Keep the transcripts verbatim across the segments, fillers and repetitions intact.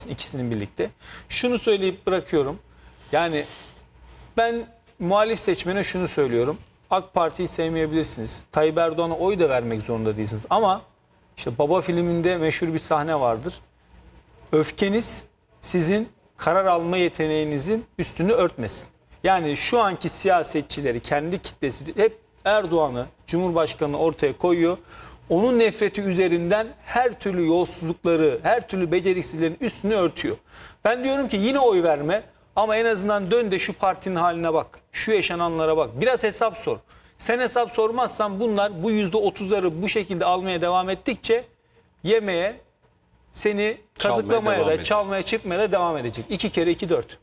ikisinin birlikte. Şunu söyleyip bırakıyorum. Yani ben muhalif seçmene şunu söylüyorum. AK Parti'yi sevmeyebilirsiniz. Tayyip Erdoğan'a oy da vermek zorunda değilsiniz. Ama işte Baba filminde meşhur bir sahne vardır. Öfkeniz sizin karar alma yeteneğinizin üstünü örtmesin. Yani şu anki siyasetçileri, kendi kitlesi hep Erdoğan'ı, Cumhurbaşkanı'nı ortaya koyuyor. Onun nefreti üzerinden her türlü yolsuzlukları, her türlü beceriksizlerin üstünü örtüyor. Ben diyorum ki yine oy verme ama en azından dön de şu partinin haline bak. Şu yaşananlara bak. Biraz hesap sor. Sen hesap sormazsan bunlar bu yüzde otuzları bu şekilde almaya devam ettikçe yemeye, seni kazıklamaya da, çalmaya, çırpmaya da devam edecek. İki kere iki dört.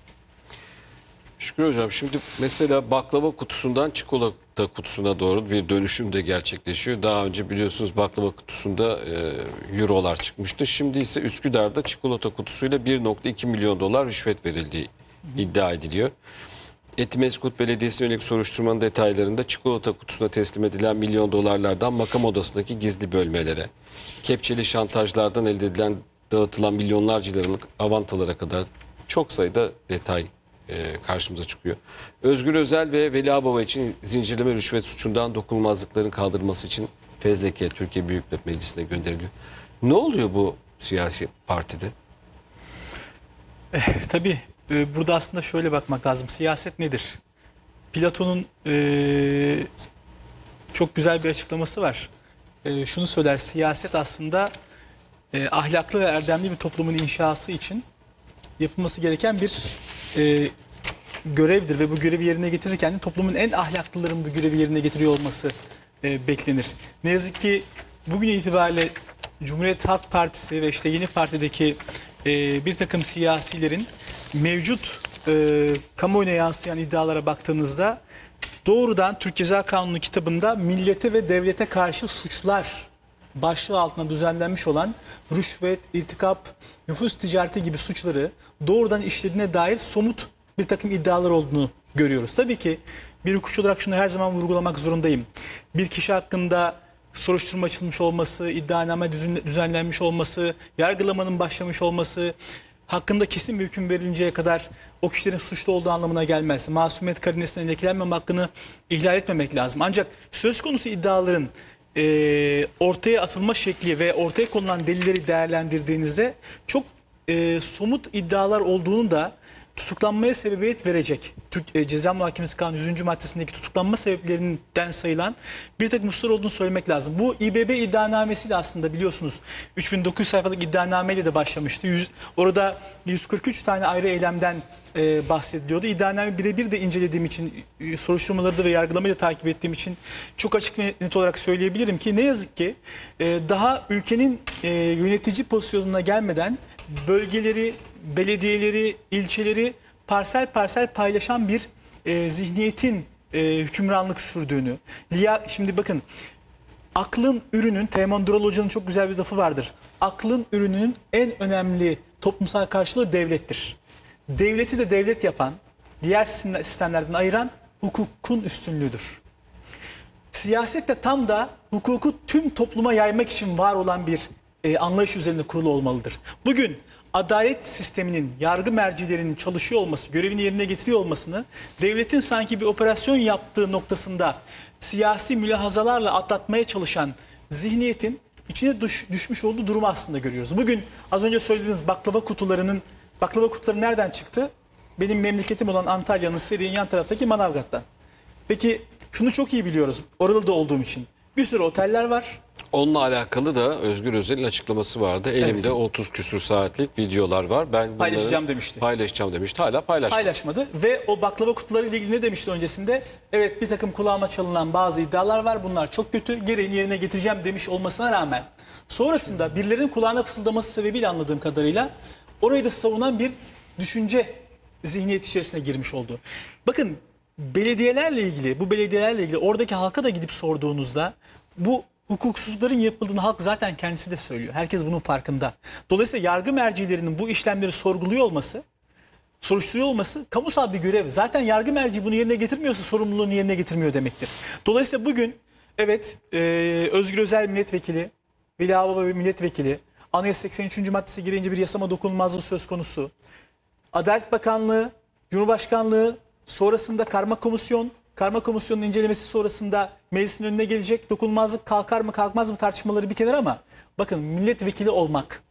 Şükrü Hocam, şimdi mesela baklava kutusundan çikolata kutusuna doğru bir dönüşüm de gerçekleşiyor. Daha önce biliyorsunuz baklava kutusunda e, eurolar çıkmıştı. Şimdi ise Üsküdar'da çikolata kutusuyla bir nokta iki milyon dolar rüşvet verildiği iddia ediliyor. Etimeskut Belediyesi'ne yönelik soruşturmanın detaylarında çikolata kutusuna teslim edilen milyon dolarlardan makam odasındaki gizli bölmelere, kepçeli şantajlardan elde edilen dağıtılan milyonlarca liralık avantalara kadar çok sayıda detay karşımıza çıkıyor. Özgür Özel ve Veli Ağbaba için zincirleme rüşvet suçundan dokunulmazlıkların kaldırılması için fezleke Türkiye Büyük Millet Meclisi'ne gönderiliyor. Ne oluyor bu siyasi partide? Eh, tabii e, burada aslında şöyle bakmak lazım. Siyaset nedir? Platon'un e, çok güzel bir açıklaması var. E, şunu söyler, siyaset aslında e, ahlaklı ve erdemli bir toplumun inşası için yapılması gereken bir e, görevdir ve bu görevi yerine getirirken de toplumun en ahlaklıların bu görevi yerine getiriyor olması e, beklenir. Ne yazık ki bugün itibariyle Cumhuriyet Halk Partisi ve işte yeni partideki e, bir takım siyasilerin mevcut e, kamuoyuna yansıyan iddialara baktığınızda doğrudan Türk Ceza Kanunu kitabında millete ve devlete karşı suçlar başlığı altında düzenlenmiş olan rüşvet, irtikap, nüfus ticareti gibi suçları doğrudan işlediğine dair somut bir takım iddialar olduğunu görüyoruz. Tabii ki bir hukukçu olarak şunu her zaman vurgulamak zorundayım. Bir kişi hakkında soruşturma açılmış olması, iddianame düzenlenmiş olması, yargılamanın başlamış olması, hakkında kesin bir hüküm verilinceye kadar o kişilerin suçlu olduğu anlamına gelmez. Masumiyet karinesinden lekelenmeme hakkını ihlal etmemek lazım. Ancak söz konusu iddiaların e, ortaya atılma şekli ve ortaya konulan delilleri değerlendirdiğinizde çok e, somut iddialar olduğunu da tutuklanmaya sebebiyet verecek. Türk e, Ceza Muhakemesi Kanunu yüzüncü maddesindeki tutuklanma sebeplerinden sayılan bir takım hususlar olduğunu söylemek lazım. Bu İBB iddianamesiyle aslında biliyorsunuz üç bin dokuz yüz sayfalık iddianameyle de başlamıştı. yüz, orada yüz kırk üç tane ayrı eylemden e, bahsediliyordu. İddianame birebir de incelediğim için, e, soruşturmaları da ve yargılamayı da takip ettiğim için çok açık ve net olarak söyleyebilirim ki ne yazık ki e, daha ülkenin e, yönetici pozisyonuna gelmeden bölgeleri, belediyeleri, ilçeleri parsel parsel paylaşan bir e, zihniyetin e, hükümranlık sürdüğünü. Liya, şimdi bakın, aklın ürünün, Teğmen Dural Hoca'nın çok güzel bir lafı vardır. Aklın ürününün en önemli toplumsal karşılığı devlettir. Devleti de devlet yapan, diğer sistemlerden ayıran hukukun üstünlüğüdür. Siyaset de tam da hukuku tüm topluma yaymak için var olan bir e, anlayış üzerinde kurulu olmalıdır. Bugün adalet sisteminin, yargı mercilerinin çalışıyor olması, görevini yerine getiriyor olmasını devletin sanki bir operasyon yaptığı noktasında siyasi mülahazalarla atlatmaya çalışan zihniyetin içine düş, düşmüş olduğu durumu aslında görüyoruz. Bugün az önce söylediğiniz baklava kutularının, baklava kutuları nereden çıktı? Benim memleketim olan Antalya'nın Seri'nin yan taraftaki Manavgat'tan. Peki şunu çok iyi biliyoruz, orada da olduğum için. Bir sürü oteller var. Onunla alakalı da Özgür Özel'in açıklaması vardı. Elimde evet. otuz küsur saatlik videolar var. Ben paylaşacağım demişti. Paylaşacağım demişti. Hala paylaşmadı. Paylaşmadı ve o baklava kutuları ile ilgili ne demişti öncesinde? Evet, bir takım kulağıma çalınan bazı iddialar var. Bunlar çok kötü. Gereğini yerine getireceğim demiş olmasına rağmen sonrasında birilerinin kulağına fısıldaması sebebiyle anladığım kadarıyla orayı da savunan bir düşünce zihniyet içerisine girmiş oldu. Bakın, belediyelerle ilgili, bu belediyelerle ilgili oradaki halka da gidip sorduğunuzda bu hukuksuzlukların yapıldığını halk zaten kendisi de söylüyor. Herkes bunun farkında. Dolayısıyla yargı mercilerinin bu işlemleri sorguluyor olması, soruşturuyor olması kamusal bir görev. Zaten yargı merci bunu yerine getirmiyorsa sorumluluğunu yerine getirmiyor demektir. Dolayısıyla bugün evet e, Özgür Özel milletvekili, Veli Ağbaba milletvekili Anayasa seksen üçüncü maddesi gereğince bir yasama dokunulmazlığı söz konusu. Adalet Bakanlığı, Cumhurbaşkanlığı, sonrasında karma komisyon, karma komisyonun incelemesi sonrasında meclisin önüne gelecek. Dokunulmazlık kalkar mı kalkmaz mı tartışmaları bir kenara ama bakın milletvekili olmak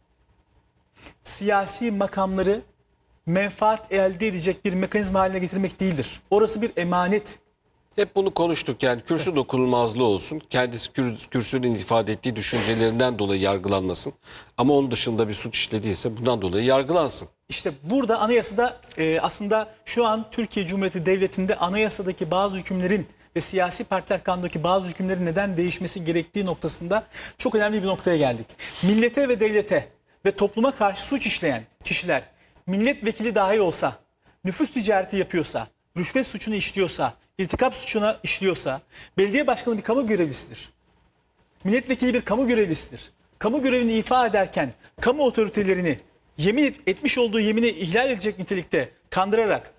siyasi makamları menfaat elde edecek bir mekanizma haline getirmek değildir. Orası bir emanet. Hep bunu konuştuk, yani kürsü dokunulmazlığı olsun. Kendisi kür, kürsünün ifade ettiği düşüncelerinden dolayı yargılanmasın. Ama onun dışında bir suç işlediyse bundan dolayı yargılansın. İşte burada anayasada e, aslında şu an Türkiye Cumhuriyeti Devleti'nde anayasadaki bazı hükümlerin ve siyasi partiler kanundaki bazı hükümlerin neden değişmesi gerektiği noktasında çok önemli bir noktaya geldik. Millete ve devlete ve topluma karşı suç işleyen kişiler milletvekili dahi olsa, nüfus ticareti yapıyorsa, rüşvet suçunu işliyorsa, irtikap suçuna işliyorsa, belediye başkanı bir kamu görevlisidir. Milletvekili bir kamu görevlisidir. Kamu görevini ifa ederken kamu otoritelerini yemin et, etmiş olduğu yemini ihlal edecek nitelikte kandırarak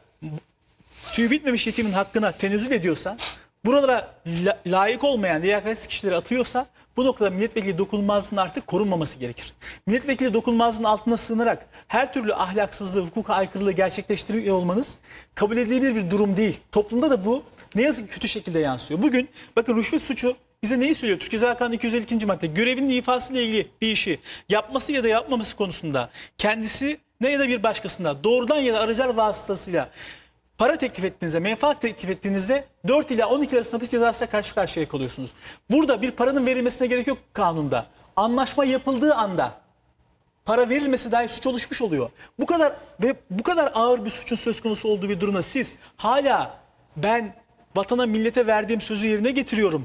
tüy bitmemiş yetimin hakkına tenezzül ediyorsa, buralara la, layık olmayan liyakatsiz kişileri atıyorsa bu noktada milletvekili dokunulmazlığının artık korunmaması gerekir. Milletvekili dokunulmazlığının altına sığınarak her türlü ahlaksızlığı, hukuka aykırılığı gerçekleştiriyor olmanız kabul edilebilir bir durum değil. Toplumda da bu ne yazık ki kötü şekilde yansıyor. Bugün bakın rüşvet suçu bize neyi söylüyor? Türk Ceza Kanunu iki yüz elli ikinci madde görevinin ifasıyla ilgili bir işi yapması ya da yapmaması konusunda kendisi ne ya da bir başkasında doğrudan ya da aracılar vasıtasıyla para teklif ettiğinizde, menfaat teklif ettiğinizde dört ila on iki arasında hapis cezasıyla karşı karşıya kalıyorsunuz. Burada bir paranın verilmesine gerek yok kanunda. Anlaşma yapıldığı anda para verilmesi dahi suç oluşmuş oluyor. Bu kadar ve bu kadar ağır bir suçun söz konusu olduğu bir durumda siz hala ben vatana millete verdiğim sözü yerine getiriyorum,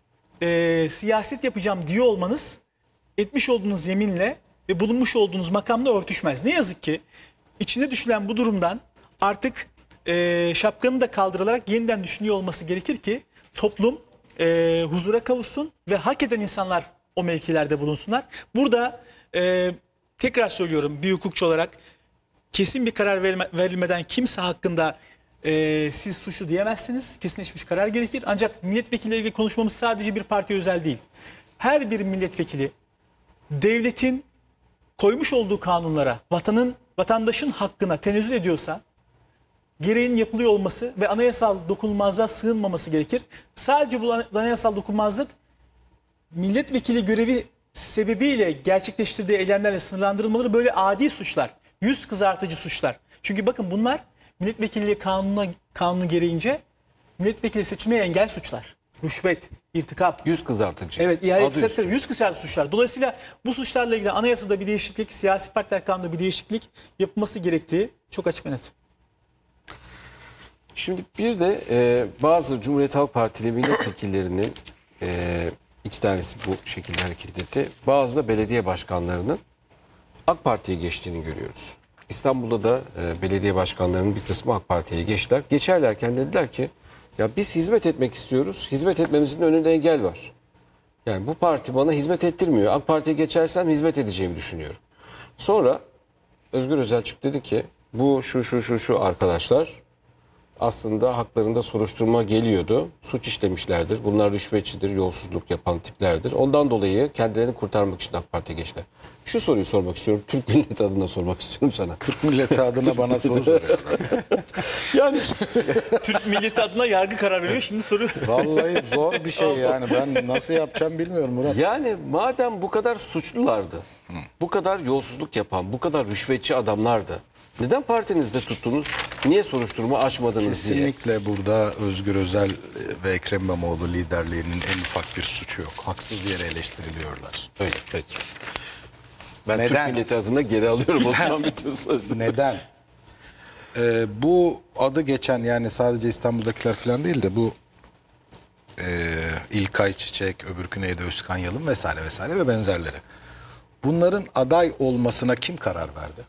e, siyaset yapacağım diyor olmanız etmiş olduğunuz yeminle ve bulunmuş olduğunuz makamla örtüşmez. Ne yazık ki içine düşülen bu durumdan artık e, şapkanın da kaldırılarak yeniden düşünüyor olması gerekir ki toplum e, huzura kavuşsun ve hak eden insanlar o mevkilerde bulunsunlar. Burada e, tekrar söylüyorum bir hukukçu olarak kesin bir karar verilme, verilmeden kimse hakkında e, siz suçlu diyemezsiniz. Kesinleşmiş karar gerekir. Ancak milletvekilleriyle ilgili konuşmamız sadece bir partiye özel değil. Her bir milletvekili devletin koymuş olduğu kanunlara, vatanın, vatandaşın hakkına tenezzül ediyorsa gereğinin yapılıyor olması ve anayasal dokunulmazlığa sığınmaması gerekir. Sadece bu anayasal dokunulmazlık milletvekili görevi sebebiyle gerçekleştirdiği eylemlerle sınırlandırılmaları böyle adi suçlar, yüz kızartıcı suçlar. Çünkü bakın bunlar milletvekilliği kanunu, kanunu gereğince milletvekili seçilmeye engel suçlar. Rüşvet, irtikap. Yüz kızartıcı. Evet, ihale Adı fırsatları, üstü. yüz kızartıcı suçlar. Dolayısıyla bu suçlarla ilgili anayasada bir değişiklik, siyasi partiler kanununda bir değişiklik yapılması gerektiği çok açık ve net. Şimdi bir de e, bazı Cumhuriyet Halk Partili milletvekillerinin e, iki tanesi bu şekilde hareket etti. Bazı da belediye başkanlarının AK Parti'ye geçtiğini görüyoruz. İstanbul'da da e, belediye başkanlarının bir kısmı AK Parti'ye geçtiler. Geçerlerken dediler ki ya biz hizmet etmek istiyoruz. Hizmet etmemizin önünde engel var. Yani bu parti bana hizmet ettirmiyor. AK Parti'ye geçersem hizmet edeceğimi düşünüyorum. Sonra Özgür Özel çıktı dedi ki bu şu şu şu şu arkadaşlar aslında haklarında soruşturma geliyordu. Suç işlemişlerdir. Bunlar rüşvetçidir, yolsuzluk yapan tiplerdir. Ondan dolayı kendilerini kurtarmak için AK Parti'ye geçtiler. Şu soruyu sormak istiyorum. Türk milleti adına sormak istiyorum sana. Türk milleti adına bana soru soruyorlar. Yani Türk milleti adına yargı karar veriyor. Şimdi soru Vallahi zor bir şey yani. Ben nasıl yapacağım bilmiyorum Murat. yani madem bu kadar suçlulardı, bu kadar yolsuzluk yapan, bu kadar rüşvetçi adamlardı. Neden partinizde tuttunuz? Niye soruşturma açmadınız diye. Kesinlikle burada Özgür Özel ve Ekrem İmamoğlu liderliğinin en ufak bir suçu yok. Haksız yere eleştiriliyorlar. Öyle peki. Ben Neden? Türk milleti adına geri alıyorum o zaman bütün sözleri. Neden? Ee, bu adı geçen yani sadece İstanbul'dakiler falan değil de bu e, İlkay Çiçek, öbürkü neydi Özkan Yalın vesaire vesaire ve benzerleri. Bunların aday olmasına kim karar verdi?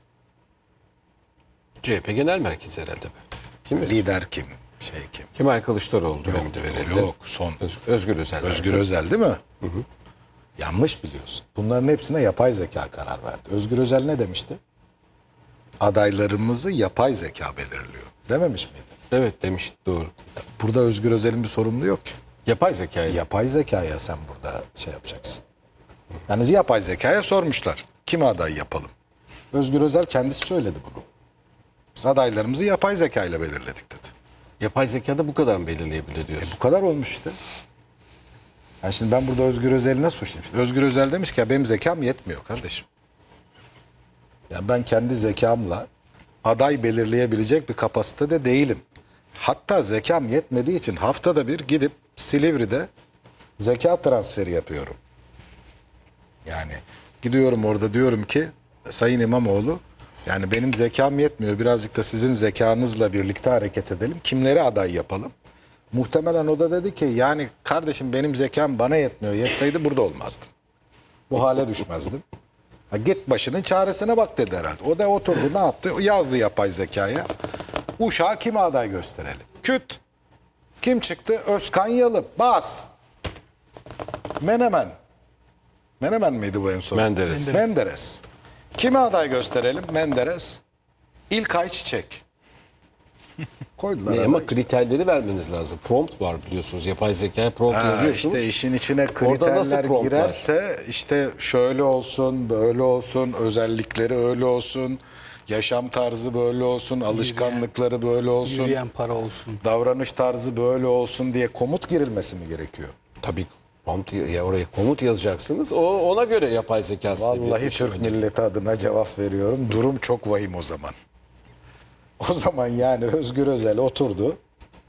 C H P Genel Merkezi herhalde. Kim verir? Lider kim? Şey kim? Kemal Kılıçdaroğlu döneminde verildi. Yok son. Öz- Özgür Özel. Özgür verdi. Özel değil mi? Hı hı. Yanlış biliyorsun. Bunların hepsine yapay zeka karar verdi. Özgür Özel ne demişti? Adaylarımızı yapay zeka belirliyor. Dememiş miydi? Evet demiş, doğru. Burada Özgür Özel'in bir sorumluluğu yok ki. Yapay zekayı. Yapay zekaya sen burada şey yapacaksın. Yani yapay zekaya sormuşlar. Kime aday yapalım? Özgür Özel kendisi söyledi bunu. Biz adaylarımızı yapay zeka ile belirledik dedi. Yapay zekada bu kadar mı belirleyebilir diyorsun? Bu kadar olmuş işte. Yani şimdi ben burada Özgür Özel'i nasıl suçlayayım? Şimdi Özgür Özel demiş ki ya benim zekam yetmiyor kardeşim. Yani ben kendi zekamla aday belirleyebilecek bir kapasitede değilim. Hatta zekam yetmediği için haftada bir gidip Silivri'de zeka transferi yapıyorum. Yani gidiyorum orada diyorum ki Sayın İmamoğlu, yani benim zekam yetmiyor. Birazcık da sizin zekanızla birlikte hareket edelim. Kimleri aday yapalım? Muhtemelen o da dedi ki yani kardeşim benim zekam bana yetmiyor. Yetseydi burada olmazdım. Bu hale düşmezdim. Ha, git başının çaresine bak dedi herhalde. O da oturdu ne yaptı? Yazdı yapay zekaya. Uşağı kime aday gösterelim? Küt. Kim çıktı? Özkan Yalım. Bas. Menemen. Menemen miydi bu en son? Menderes. Menderes. Menderes. Kime aday gösterelim? Menderes. İlkay Çiçek. Koydular Ne, aday ama işte. kriterleri vermeniz lazım. Prompt var biliyorsunuz. Yapay zekaya prompt Ha, yazıyorsunuz. işte işin içine Orada nasıl kriterler promptlar? girerse işte şöyle olsun, böyle olsun, özellikleri öyle olsun, yaşam tarzı böyle olsun, alışkanlıkları böyle olsun, Yürüyen para olsun. davranış tarzı böyle olsun diye komut girilmesi mi gerekiyor? Tabii prompt ya oraya komut yazacaksınız. O ona göre yapay zeka size bir Vallahi şey Türk önerir. milleti adına cevap veriyorum. Durum çok vahim o zaman. O zaman yani Özgür Özel oturdu.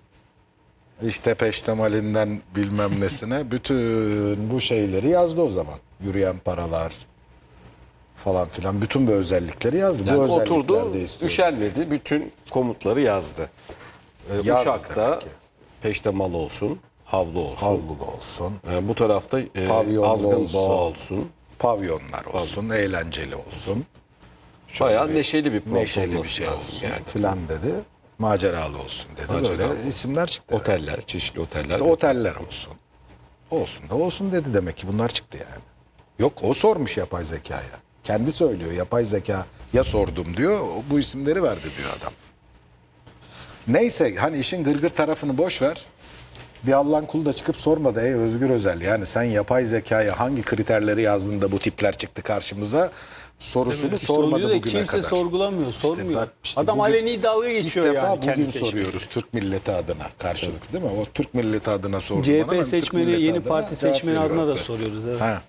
İşte peştemalinden bilmem nesine bütün bu şeyleri yazdı o zaman. Yürüyen paralar falan filan bütün bu özellikleri yazdı. Yani bu özellikler oturdu, de istiyor. üşenmedi, bütün komutları yazdı. Ee, Yazdı Uşak'ta demek ki. peştemal olsun, havlu olsun. Havlulu olsun, Ee, bu tarafta e, Pavyonlu azgın olsun. boğa olsun. pavyonlar olsun, eğlenceli olsun, Bayağı neşeli bir prompt neşeli bir olması şey lazım olsun yani. filan dedi. Maceralı olsun dedi. Maceralı Böyle olsun. isimler çıktı. Oteller, çeşitli oteller. İşte oteller olsun. Olsun da olsun dedi demek ki bunlar çıktı yani. Yok o sormuş yapay zekaya. Kendi söylüyor yapay zeka ya sordum diyor bu isimleri verdi diyor adam. Neyse hani işin gırgır tarafını boş ver. Bir Allah'ın kulu da çıkıp sormadı ey Özgür Özel yani sen yapay zekaya hangi kriterleri yazdın da bu tipler çıktı karşımıza sorusunu İşte sormadı oluyor da bugüne kimse kadar. sorgulamıyor, sormuyor. bak işte Adam bugün- aleni dalga İlk geçiyor defa yani bugün kendi seçmeni. soruyoruz Türk milleti adına karşılıklı değil mi? O Türk milleti adına sordu C H bana, P ben Türk seçmeni, milleti yeni adına parti cevap seçmeni veriyorum. adına da soruyoruz. Evet. Ha.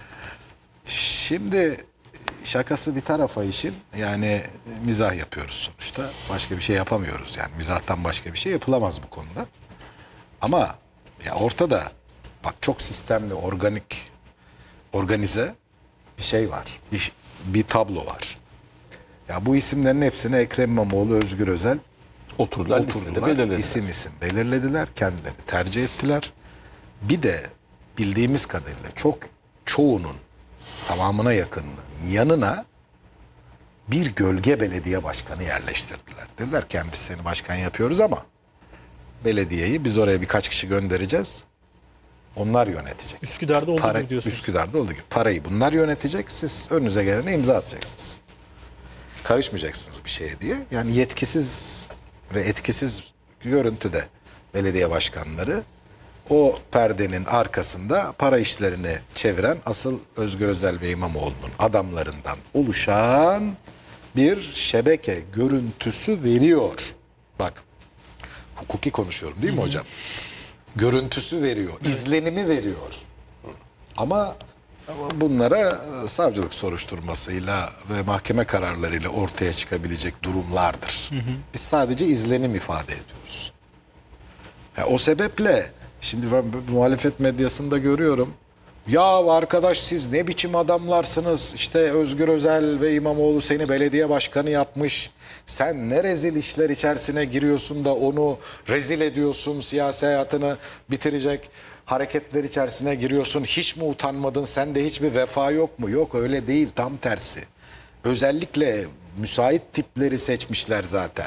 Şimdi şakası bir tarafa işin yani mizah yapıyoruz sonuçta. Başka bir şey yapamıyoruz yani mizahtan başka bir şey yapılamaz bu konuda. Ama ya ortada bak çok sistemli, organik, organize bir şey var. Bir, bir tablo var. Ya bu isimlerin hepsini Ekrem İmamoğlu, Özgür Özel Oturdular, listede oturdular. belirlediler. İsim isim belirlediler. Kendileri tercih ettiler. Bir de bildiğimiz kadarıyla çok çoğunun tamamına yakınının yanına bir gölge belediye başkanı yerleştirdiler. Dediler ki "Yani biz seni başkan yapıyoruz ama belediyeyi biz oraya birkaç kişi göndereceğiz. Onlar yönetecek. Üsküdar'da olduğu Para, gibi diyorsunuz. Üsküdar'da olduğu gibi. Parayı bunlar yönetecek. Siz önünüze gelene imza atacaksınız. Karışmayacaksınız bir şeye diye. Yani yetkisiz ve etkisiz görüntüde belediye başkanları o perdenin arkasında para işlerini çeviren asıl Özgür Özel ve İmamoğlu'nun adamlarından oluşan bir şebeke görüntüsü veriyor. Bak hukuki konuşuyorum değil mi hocam? Görüntüsü veriyor, izlenimi veriyor. Ama ama bunlara savcılık soruşturmasıyla ve mahkeme kararlarıyla ortaya çıkabilecek durumlardır. Biz sadece izlenim ifade ediyoruz. Ya o sebeple şimdi ben bu muhalefet medyasında görüyorum. Ya arkadaş siz ne biçim adamlarsınız? İşte Özgür Özel ve İmamoğlu seni belediye başkanı yapmış. Sen ne rezil işler içerisine giriyorsun da onu rezil ediyorsun, siyasi hayatını bitirecek hareketler içerisine giriyorsun. Hiç mi utanmadın? Sende hiçbir vefa yok mu? Yok öyle değil, tam tersi. Özellikle müsait tipleri seçmişler zaten.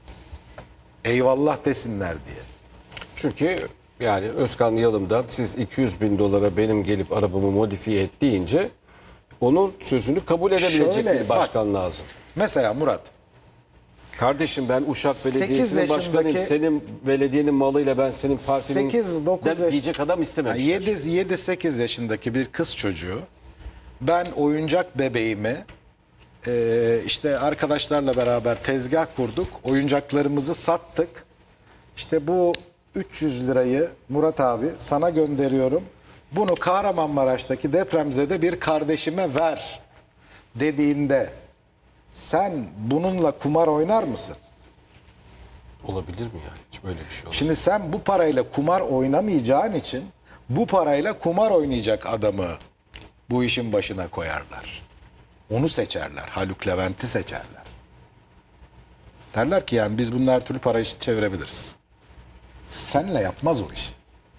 Eyvallah desinler diye. Çünkü yani Özkan Yalım'dan siz iki yüz bin dolara benim gelip arabamı modifiye et deyince onun sözünü kabul edebilecek Şöyle, bir başkan lazım. Mesela Murat, Kardeşim ben Uşak sekiz Belediyesi'nin başkanıyım. yaşındaki- Senin belediyenin malıyla ben senin partinin sekiz dokuz den yaş- diyecek adam istememişler. yedi sekiz yaşındaki bir kız çocuğu ben oyuncak bebeğimi e, işte arkadaşlarla beraber tezgah kurduk. Oyuncaklarımızı sattık. İşte bu üç yüz lirayı Murat abi sana gönderiyorum. Bunu Kahramanmaraş'taki depremzede bir kardeşime ver dediğinde sen bununla kumar oynar mısın? Olabilir mi yani? Hiç böyle bir şey olmaz. Şimdi sen bu parayla kumar oynamayacağın için bu parayla kumar oynayacak adamı bu işin başına koyarlar. Onu seçerler. Haluk Levent'i seçerler. Derler ki yani biz bunu her türlü para için çevirebiliriz. Senle yapmaz o işi.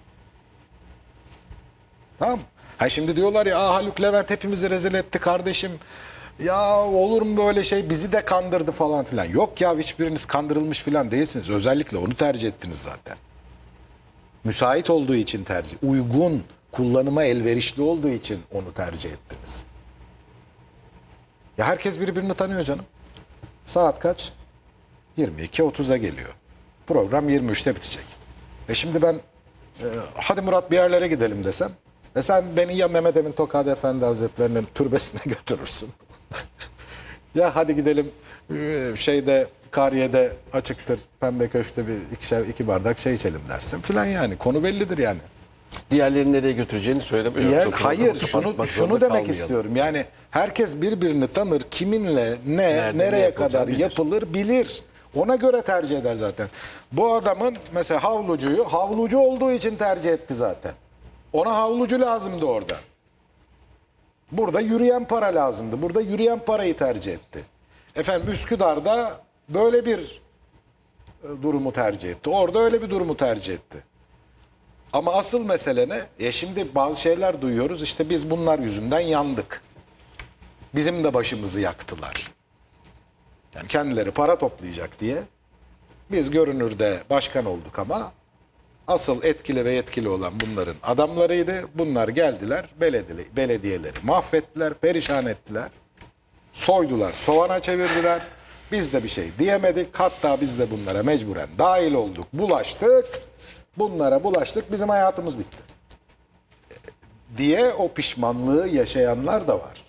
Tamam mı? Ha şimdi diyorlar ya Aa, Haluk Levent hepimizi rezil etti kardeşim. Ya olur mu böyle şey bizi de kandırdı falan filan. Yok ya hiçbiriniz kandırılmış filan değilsiniz. Özellikle onu tercih ettiniz zaten. Müsait olduğu için tercih. Uygun, kullanıma elverişli olduğu için onu tercih ettiniz. Ya herkes birbirini tanıyor canım. Saat kaç? yirmi iki otuza geliyor. Program yirmi üçte bitecek. E şimdi ben e, hadi Murat bir yerlere gidelim desem. E sen beni ya Mehmet Emin Tokadi Efendi Hazretleri'nin türbesine götürürsün. Ya hadi gidelim e, şeyde Kariye'de açıktır Pembe Köşk'te bir iki, iki bardak çay içelim dersin filan yani. Konu bellidir yani. Diğerlerini nereye götüreceğini söylemiyor. Diğer, Yoksa hayır programı şunu kapatmak şunu zorunda demek kalmayalım. istiyorum. Yani herkes birbirini tanır. Kiminle ne Nerede, ne nereye yapılacağını kadar bilir. yapılır bilir. Ona göre tercih eder zaten. Bu adamın mesela havlucuyu havlucu olduğu için tercih etti zaten. Ona havlucu lazımdı orada. Burada yürüyen para lazımdı. Burada yürüyen parayı tercih etti. Efendim Üsküdar'da böyle bir e, durumu tercih etti. Orada öyle bir durumu tercih etti. Ama asıl mesele ne? E şimdi bazı şeyler duyuyoruz. İşte biz bunlar yüzünden yandık. Bizim de başımızı yaktılar. Yani kendileri para toplayacak diye biz görünürde başkan olduk ama asıl etkili ve yetkili olan bunların adamlarıydı. Bunlar geldiler, belediye, belediyeleri mahvettiler, perişan ettiler. Soydular, soğana çevirdiler. Biz de bir şey diyemedik. Hatta biz de bunlara mecburen dahil olduk, bulaştık. Bunlara bulaştık, bizim hayatımız bitti. Diye o pişmanlığı yaşayanlar da var.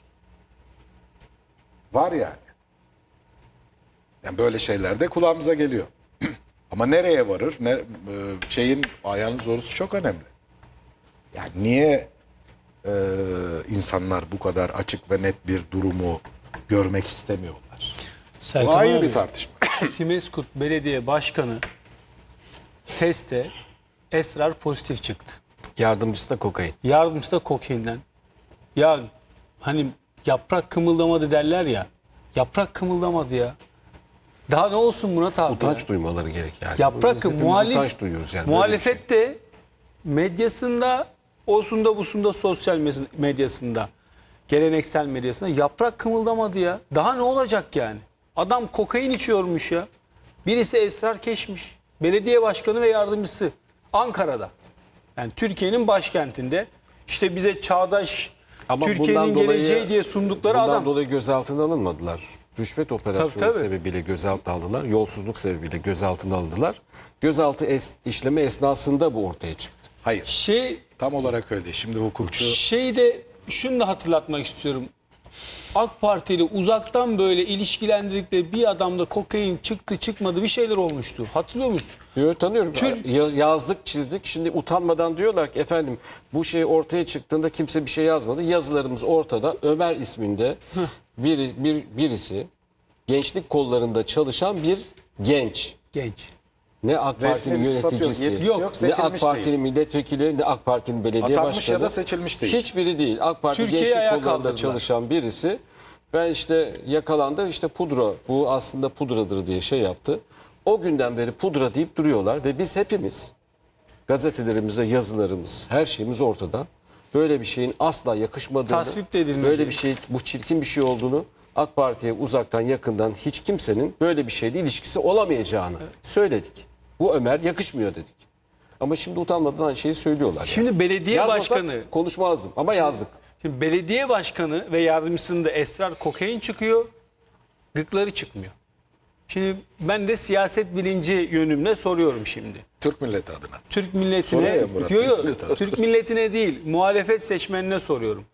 Var yani. Yani böyle şeyler de kulağımıza geliyor. Ama nereye varır? Ne, e, şeyin ayağının zorusu çok önemli. Yani niye e, insanlar bu kadar açık ve net bir durumu görmek istemiyorlar? Bu Serkan ayrı abi, bir tartışma. Timeskut Belediye Başkanı teste esrar pozitif çıktı. Yardımcısı da kokain. Yardımcısı da kokainden. Ya hani yaprak kımıldamadı derler ya. Yaprak kımıldamadı ya. Daha ne olsun Murat abi? Utanç ya? duymaları gerek yani. Yaprak Biz hepimiz muhalif, utanç duyuyoruz yani. böyle bir şey. muhalefette medyasında, osunda busunda sosyal mes- medyasında, geleneksel medyasında yaprak kımıldamadı ya. Daha ne olacak yani? Adam kokain içiyormuş ya. Birisi esrar keşmiş. Belediye başkanı ve yardımcısı Ankara'da. Yani Türkiye'nin başkentinde işte bize çağdaş Ama Türkiye'nin bundan dolayı- geleceği diye sundukları Bundan adam. dolayı gözaltına alınmadılar. Rüşvet operasyonu Tabii, tabii. sebebiyle gözaltına aldılar. Yolsuzluk sebebiyle gözaltına alındılar. Gözaltı es- işlemi esnasında bu ortaya çıktı. Hayır. Şey Tam olarak öyle. Şimdi hukukçu Şeyi de şunu da hatırlatmak istiyorum. AK Parti ile uzaktan böyle ilişkilendirdikleri bir adamda kokain çıktı çıkmadı bir şeyler olmuştu. Hatırlıyor musun? Yo, tanıyorum. Tür- Ya- Yazdık, çizdik. Şimdi utanmadan diyorlar ki efendim bu şey ortaya çıktığında kimse bir şey yazmadı. Yazılarımız ortada. Ömer isminde bir, bir birisi gençlik kollarında çalışan bir genç. Genç. Ne AK Resmi Parti'nin bir sıfatı yok, yöneticisi, yetkisi yok, ne AK seçilmiş Parti'nin değil. milletvekili, ne AK Parti'nin belediye Atanmış başkanı. ya da seçilmiş değil. Hiçbiri değil. AK Parti Türkiye'yi gençlik ayağa kollarında kaldırdılar. çalışan birisi. Ben işte yakalandı işte pudra, bu aslında pudradır diye şey yaptı. O günden beri pudra deyip duruyorlar ve biz hepimiz gazetelerimizde yazılarımız, her şeyimiz ortada. Böyle bir şeyin asla yakışmadığını, Tasvip de edilmedi. böyle bir şey, bu çirkin bir şey olduğunu, AK Parti'ye uzaktan yakından hiç kimsenin böyle bir şeyle ilişkisi olamayacağını söyledik. Bu Ömer yakışmıyor dedik. Ama şimdi utanmadan aynı şeyi söylüyorlar. yani. Şimdi belediye Yazmasak başkanı konuşmazdım ama yazdık. Şimdi belediye başkanı ve yardımcısında esrar kokain çıkıyor. Gıkları çıkmıyor. Şimdi ben de siyaset bilinci yönümle soruyorum şimdi. Türk milleti adına. Türk milletine, Soruyor ya Murat, yo, yo, Türk milleti. Türk milletine değil, muhalefet seçmenine soruyorum.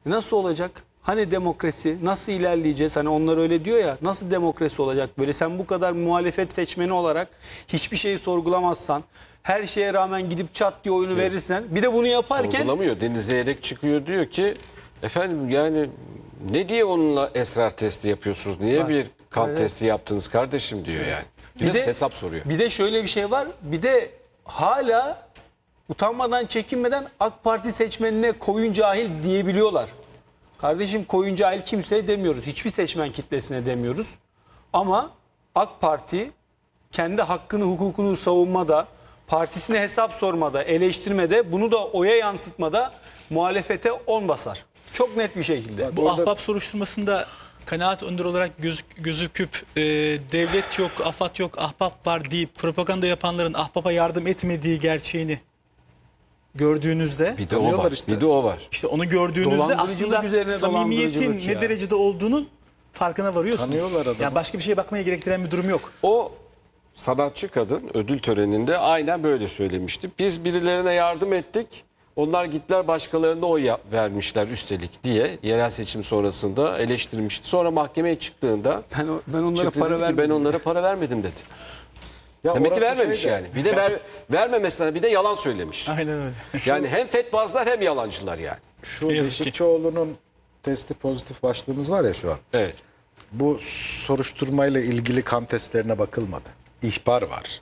Nasıl olacak? Hani demokrasi? Nasıl ilerleyeceğiz? Hani onlar öyle diyor ya. Nasıl demokrasi olacak böyle? Sen bu kadar muhalefet seçmeni olarak hiçbir şeyi sorgulamazsan, her şeye rağmen gidip çat diye oyunu verirsen, bir de bunu yaparken Sorgulamıyor. Deniz Zeyrek çıkıyor diyor ki efendim yani ne diye onunla esrar testi yapıyorsunuz? Niye bir kan Evet. testi yaptınız kardeşim diyor yani. Bir, Bir de de- hesap soruyor. bir de şöyle bir şey var. Bir de hala utanmadan, çekinmeden AK Parti seçmenine koyun cahil diyebiliyorlar. Kardeşim, koyun cahil kimseye demiyoruz. Hiçbir seçmen kitlesine demiyoruz. Ama AK Parti kendi hakkını, hukukunu savunmada, partisine hesap sormada, eleştirmede, bunu da oya yansıtmada muhalefete on basar. Çok net bir şekilde. Bu Orada- ahbap soruşturmasında kanaat önder olarak göz, gözüküp e, devlet yok, AFAD yok, ahbap var deyip propaganda yapanların ahbapa yardım etmediği gerçeğini gördüğünüzde, Bir de o Tanıyorlar var. işte. Bir de o var. işte onu gördüğünüzde Dolandırıcılık aslında üzerine samimiyetin dolandırıcılık ne ya. derecede olduğunu farkına varıyorsunuz. Tanıyorlar adamı. Yani başka bir şeye bakmaya gerektiren bir durum yok. O sanatçı kadın ödül töreninde aynen böyle söylemişti. Biz birilerine yardım ettik. Onlar gittiler başkalarına oy yap- vermişler üstelik diye yerel seçim sonrasında eleştirmişti. Sonra mahkemeye çıktığında Ben, o- ben onlara çıktı para dedi ki, vermedim. ben onlara para vermedim dedi. Ya Demek ki orası vermemiş şey de- yani. Bir de ver, vermemesine bir de yalan söylemiş. Aynen öyle. Yani hem fetvazlar hem yalancılar yani. Şu Ne yazık ki. Beşikçioğlu'nun testi pozitif başlığımız var ya şu an. Evet. Bu soruşturmayla ilgili kan testlerine bakılmadı. İhbar var.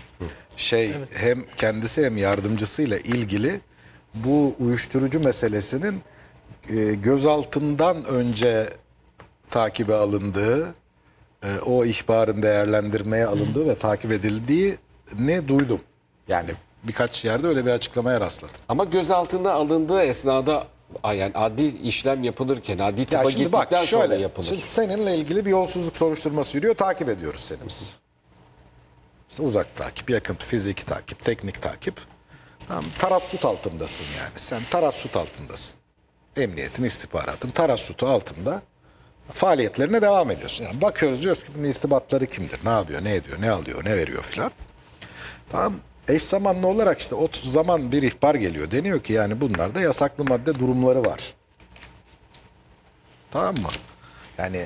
Şey hem kendisi hem yardımcısıyla ilgili bu uyuşturucu meselesinin e, gözaltından önce takibe alındığı, e, o ihbarın değerlendirmeye alındığı ve takip edildiğini duydum. Yani birkaç yerde öyle bir açıklamaya rastladım. Ama gözaltına alındığı esnada yani adli işlem yapılırken adli Ya tıba şimdi bak gittikten sonra şöyle, yapılır. şimdi seninle ilgili bir yolsuzluk soruşturması yürüyor, takip ediyoruz seni biz. İşte uzak takip, yakın fiziki takip, teknik takip. Tamam, tarassut altındasın yani. Sen tarassut altındasın. Emniyetin, istihbaratın tarassutu altında faaliyetlerine devam ediyorsun. Yani bakıyoruz, diyoruz ki bunun irtibatları kimdir, ne yapıyor, ne ediyor, ne alıyor, ne veriyor filan. Tamam. Eş zamanlı olarak işte o zaman bir ihbar geliyor. Deniyor ki yani bunlarda yasaklı madde durumları var. Tamam mı? Yani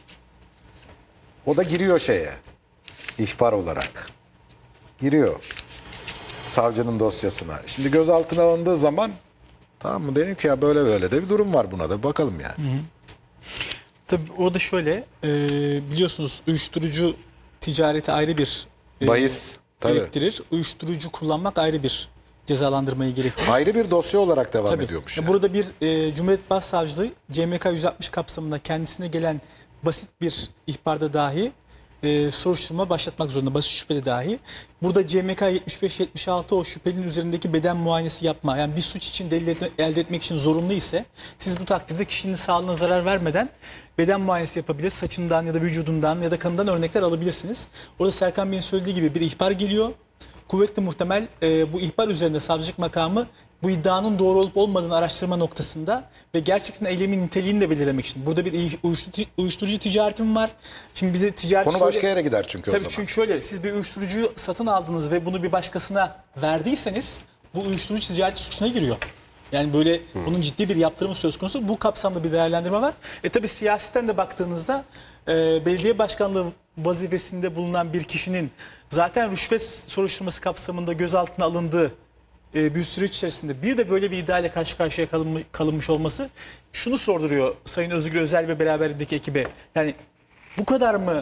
o da giriyor şeye. İhbar olarak. Giriyor. Savcının dosyasına. Şimdi gözaltına alındığı zaman tamam mı? Deniyor ki ya böyle böyle de bir durum var, buna da bakalım yani. Tabii orada şöyle e, biliyorsunuz uyuşturucu ticareti ayrı bir e, Bahis, tabii. gerektirir. Uyuşturucu kullanmak ayrı bir cezalandırmayı gerektirir. Ayrı bir dosya olarak devam Tabii. ediyormuş. Ya Yani. Burada bir e, Cumhuriyet Başsavcılığı C M K yüz altmış kapsamında kendisine gelen basit bir ihbarda dahi e, soruşturma başlatmak zorunda. Basit şüphede dahi. Burada C M K yetmiş beş yetmiş altı o şüphelinin üzerindeki beden muayenesi yapma. Yani bir suç için delil et- elde etmek için zorunlu ise siz bu takdirde kişinin sağlığına zarar vermeden beden muayenesi yapabilir. Saçından ya da vücudundan ya da kanından örnekler alabilirsiniz. Orada Serkan Bey'in söylediği gibi bir ihbar geliyor. Kuvvetli muhtemel e, bu ihbar üzerinde savcılık makamı bu iddianın doğru olup olmadığını araştırma noktasında ve gerçekten eylemin niteliğini de belirlemek için. Burada bir uyuşturucu, uyuşturucu ticaretim var. Şimdi bize ticaret Konu şöyle- başka yere gider çünkü o Tabii zaman. çünkü şöyle, siz bir uyuşturucuyu satın aldınız ve bunu bir başkasına verdiyseniz bu uyuşturucu ticareti suçuna giriyor. Yani böyle bunun ciddi bir yaptırımı söz konusu. Bu kapsamda bir değerlendirme var. E tabii siyasetten de baktığınızda e, belediye başkanlığı vazifesinde bulunan bir kişinin zaten rüşvet soruşturması kapsamında gözaltına alındığı e, bir süreç içerisinde bir de böyle bir iddiayla karşı karşıya kalınmış, kalınmış olması şunu sorduruyor Sayın Özgür Özel ve beraberindeki ekibe. Yani bu kadar mı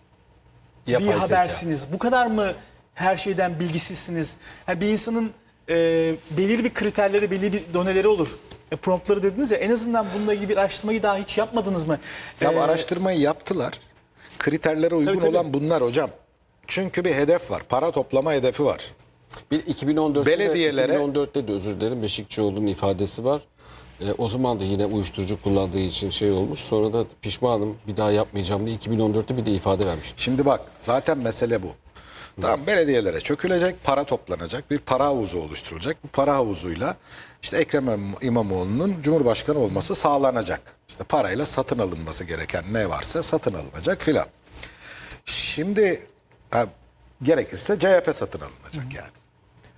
Yapay bir zeka. habersiniz? Bu kadar mı her şeyden bilgisizsiniz? Yani bir insanın e, belirli bir kriterleri, belirli bir doneleri olur. E, promptları dediniz ya, en azından bununla ilgili bir araştırmayı daha hiç yapmadınız mı? Ya E, bu araştırmayı yaptılar. Kriterlere uygun Tabii, tabii. olan bunlar hocam. Çünkü bir hedef var. Para toplama hedefi var. Bir iki bin on dörtte Belediyelere- de, iki bin on dörtte de özür dilerim Beşikçioğlu'nun ifadesi var. E, o zaman da yine uyuşturucu kullandığı için şey olmuş. Sonra da pişmanım bir daha yapmayacağım diye iki bin on dörtte bir de ifade vermiş. Şimdi bak zaten mesele bu. Tamam, belediyelere çökülecek, para toplanacak, bir para havuzu oluşturulacak. Bu para havuzuyla işte Ekrem İmamoğlu'nun Cumhurbaşkanı olması sağlanacak. İşte parayla satın alınması gereken ne varsa satın alınacak filan. Şimdi ha, gerekirse C H P satın alınacak yani.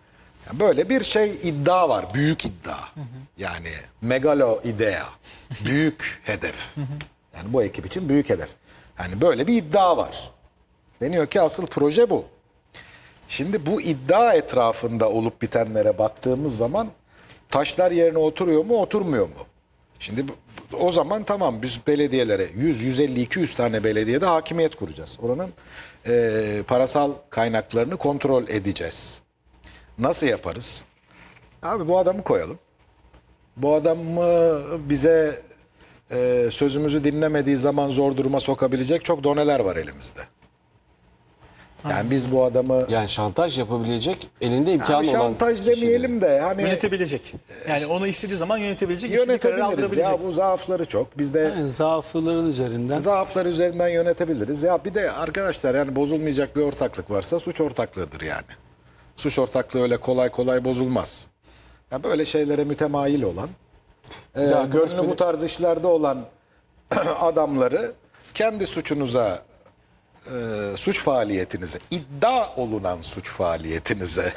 Yani böyle bir şey iddia var. Büyük iddia. Yani megalo idea. Büyük hedef. Yani bu ekip için büyük hedef. Yani böyle bir iddia var. Deniyor ki asıl proje bu. Şimdi bu iddia etrafında olup bitenlere baktığımız zaman taşlar yerine oturuyor mu, oturmuyor mu? Şimdi bu- o zaman tamam, biz belediyelere yüz, yüz elli, iki yüz tane belediyede hakimiyet kuracağız. Oranın eee, parasal kaynaklarını kontrol edeceğiz. Nasıl yaparız? Abi bu adamı koyalım. Bu adam mı bize eee, sözümüzü dinlemediği zaman zor duruma sokabilecek çok doneler var elimizde. Yani biz bu adamı Yani şantaj yapabilecek elinde imkanı Abi olan şantaj kişi demeyelim de hani Yönetebilecek. Yani onu istediği zaman yönetebilecek, istediği kararı yönetebiliriz aldırabilecek. ya, bu zaafları çok. Biz de Yani zaafların üzerinden zaaflar üzerinden yönetebiliriz. Ya bir de arkadaşlar, yani bozulmayacak bir ortaklık varsa suç ortaklığıdır yani. Suç ortaklığı öyle kolay kolay bozulmaz. Ya böyle şeylere mütemayil olan, e, de arkadaş gönlü böyle- bu tarz işlerde olan adamları kendi suçunuza, e, suç faaliyetinize, iddia olunan suç faaliyetinize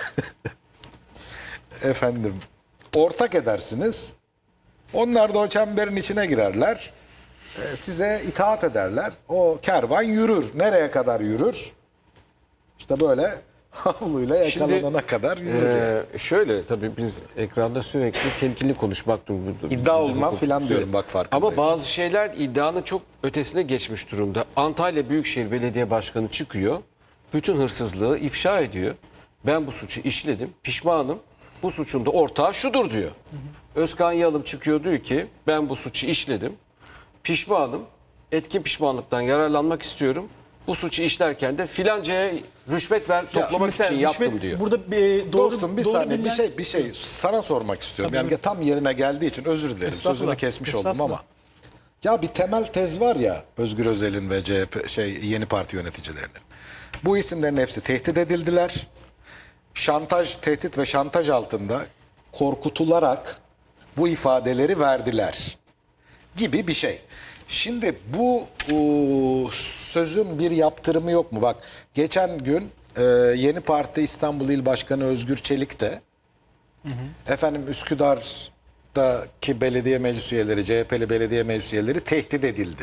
efendim ortak edersiniz. Onlar da o çemberin içine girerler. E, size itaat ederler. O kervan yürür. Nereye kadar yürür? İşte böyle havluyla yakalanana kadar yürür. yani. Ee, şöyle tabii biz ekranda sürekli temkinli konuşmak durumunda. İddia olunan filan diyorum, bak farkındaysan. Ama bazı şeyler iddianın çok ötesine geçmiş durumda. Antalya Büyükşehir Belediye Başkanı çıkıyor. Bütün hırsızlığı ifşa ediyor. Ben bu suçu işledim. Pişmanım. Bu suçun da ortağı şudur diyor. Özkan Yalım çıkıyor, diyor ki ben bu suçu işledim. Pişmanım. Etkin pişmanlıktan yararlanmak istiyorum. Bu suçu işlerken de filancaya rüşvet ver toplamak Mesela için yaptım rüşvet diyor. Burada e, doğru, Dostum bir doğru saniye bir bilinen- şey bir şey sana sormak istiyorum. Yani tam yerine geldiği için özür dilerim. Estağfurullah, Sözünü kesmiş oldum estağfurullah. ama. Ya bir temel tez var ya, Özgür Özel'in ve C H P şey Yeni Parti yöneticilerinin. Bu isimlerin hepsi tehdit edildiler. Şantaj, tehdit ve şantaj altında korkutularak bu ifadeleri verdiler gibi bir şey. Şimdi bu o, sözün bir yaptırımı yok mu? Bak geçen gün e, Yeni Parti İstanbul İl Başkanı Özgür Çelik de efendim Üsküdar'daki belediye meclis üyeleri, C H P'li belediye meclis üyeleri tehdit edildi.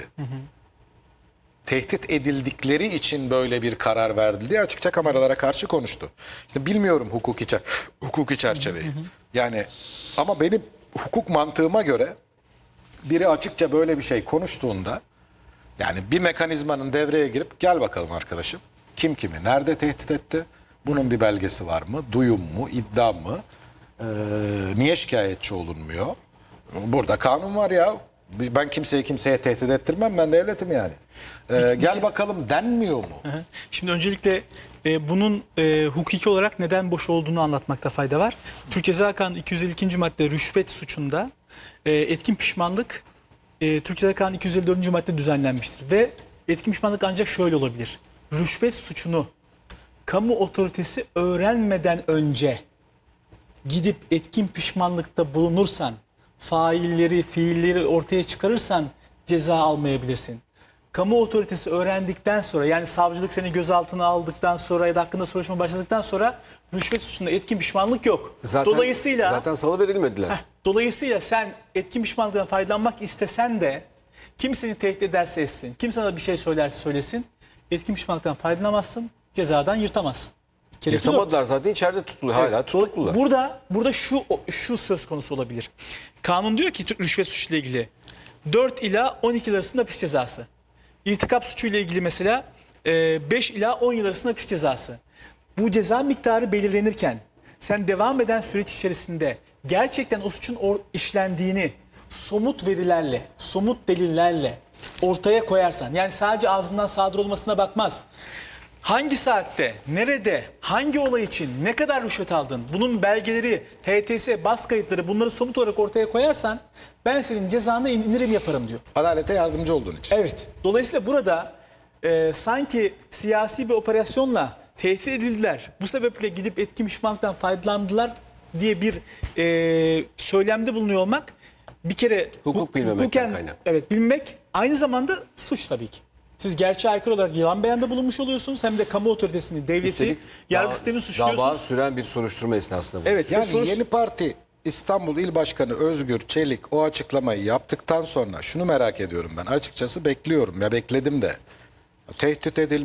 Tehdit edildikleri için böyle bir karar verildi diye açıkça kameralara karşı konuştu. İşte bilmiyorum hukuki, çer- hukuki çerçeveyi. Yani ama benim hukuk mantığıma göre biri açıkça böyle bir şey konuştuğunda, yani bir mekanizmanın devreye girip gel bakalım arkadaşım, kim kimi nerede tehdit etti? Bunun bir belgesi var mı? Duyum mu? İddia mı? Ee, niye şikayetçi olunmuyor? Burada kanun var ya. Biz- Ben kimseye kimseye tehdit ettirmem. Ben devletim yani. Ee, gel bakalım denmiyor mu? Hı hı. Şimdi öncelikle e, bunun e, hukuki olarak neden boş olduğunu anlatmakta fayda var. Türk Ceza Kanunu iki yüz elli ikinci madde rüşvet suçunda e, etkin pişmanlık e, Türk Ceza Kanunu iki yüz elli dördüncü madde düzenlenmiştir. Ve etkin pişmanlık ancak şöyle olabilir. Rüşvet suçunu kamu otoritesi öğrenmeden önce gidip etkin pişmanlıkta bulunursan, failleri, fiilleri ortaya çıkarırsan ceza almayabilirsin. Kamu otoritesi öğrendikten sonra, yani savcılık seni gözaltına aldıktan sonra ya da hakkında soruşturma başladıktan sonra rüşvet suçunda etkin pişmanlık yok. Zaten, dolayısıyla zaten salı verilmediler. heh, dolayısıyla sen etkin pişmanlıktan faydalanmak istesen de kim seni tehdit ederse etsin, kim sana bir şey söylerse söylesin, etkin pişmanlıktan faydalanamazsın, cezadan yırtamazsın. Gerekli yok. Yırtamadılar zaten, içeride tutuluyor. Hala Evet, tutuklular. Burada burada şu şu söz konusu olabilir. Kanun diyor ki rüşvet suçu ile ilgili dört ila on iki yıl arasında hapis cezası. İrtikap suçu ile ilgili mesela beş ila on yıl arasında hapis cezası. Bu ceza miktarı belirlenirken sen devam eden süreç içerisinde gerçekten o suçun or- işlendiğini somut verilerle, somut delillerle ortaya koyarsan, yani sadece ağzından sadır olmasına bakmaz. Hangi saatte, nerede, hangi olay için ne kadar rüşvet aldın, bunun belgeleri, H T S, bas kayıtları, bunları somut olarak ortaya koyarsan ben senin cezana indirim yaparım diyor. Adalete yardımcı olduğun için. Evet. Dolayısıyla burada e, sanki siyasi bir operasyonla tehdit edildiler. Bu sebeple gidip etkin pişmanlıktan faydalandılar diye bir e, söylemde bulunuyor olmak bir kere Hukuk bilmemekten hukuken, kaynak. evet, bilmek aynı zamanda suç tabii ki. Siz gerçeğe aykırı olarak yalan beyanda bulunmuş oluyorsunuz. Hem de kamu otoritesini, devleti, Üstelik yargı daha- sistemini Dava suçluyorsunuz. süren bir soruşturma esnasında bu. Evet. ve Yani sonuç- yeni parti İstanbul İl Başkanı Özgür Çelik o açıklamayı yaptıktan sonra şunu merak ediyorum ben. Açıkçası bekliyorum ya bekledim de. Tehdit edilmiş.